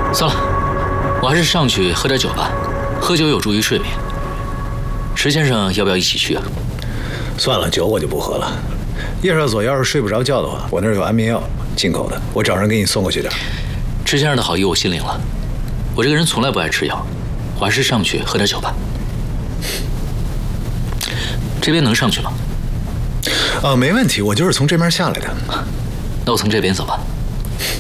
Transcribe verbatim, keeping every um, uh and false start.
算了，我还是上去喝点酒吧，喝酒有助于睡眠。池先生要不要一起去啊？ 算了，酒我就不喝了。叶少佐要是睡不着觉的话，我那儿有安眠药，进口的，我找人给你送过去点。 池先生的好意我心领了，我这个人从来不爱吃药，我还是上去喝点酒吧。这边能上去吗？ 啊，没问题，我就是从这边下来的。 那我从这边走吧。